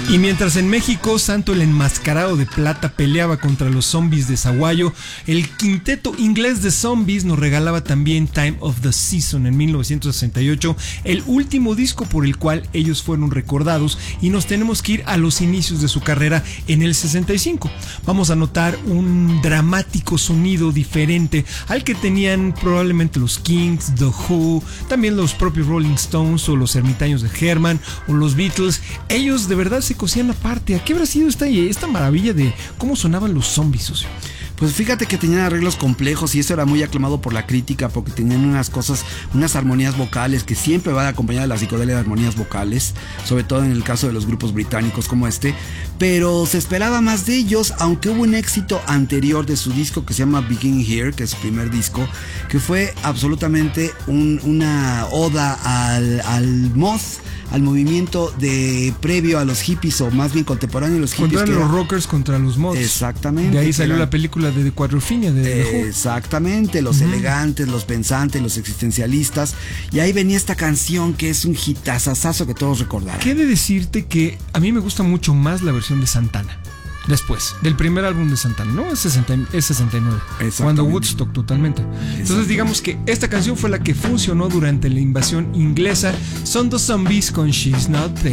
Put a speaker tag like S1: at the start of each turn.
S1: Y mientras en México Santo el Enmascarado de Plata peleaba contra los zombies de Zaguayo, el quinteto inglés de zombies nos regalaba también Time of the Season en 1968, el último disco por el cual ellos fueron recordados, y nos tenemos que ir a los inicios de su carrera en el 65. Vamos a notar un dramático sonido diferente al que tenían probablemente los Kings, The Who, también los propios Rolling Stones o los Ermitaños de Herman o los Beatles. Ellos de verdad se cosían aparte. ¿A qué habrá sido esta maravilla de cómo sonaban los zombies, socio?
S2: Pues fíjate que tenían arreglos complejos y eso era muy aclamado por la crítica porque tenían unas armonías vocales que siempre van acompañadas de la psicodelia de armonías vocales, sobre todo en el caso de los grupos británicos como este, pero se esperaba más de ellos, aunque hubo un éxito anterior de su disco que se llama Begin Here, que es su primer disco, que fue absolutamente una oda al moth, al movimiento de previo a los hippies, o más bien contemporáneo a los hippies.
S1: Contra los rockers contra los mods.
S2: Exactamente.
S1: De ahí salió la película de The Quadrophenia de
S2: exactamente, los elegantes, los pensantes, los existencialistas. Y ahí venía esta canción que es un hitazazazo que todos recordarán.
S1: ¿Qué de decirte que a mí me gusta mucho más la versión de Santana? Después, del primer álbum de Santana, ¿no? Es 69. Cuando Woodstock totalmente. Entonces digamos que esta canción fue la que funcionó durante la invasión inglesa. Son The Zombies con She's Not There.